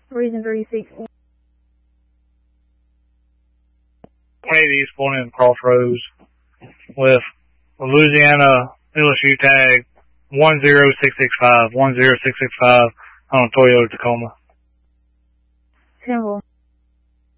Reason 36. 20 East pulling in Crossroads with Louisiana LSU tag 10665 on a Toyota Tacoma. 10-4.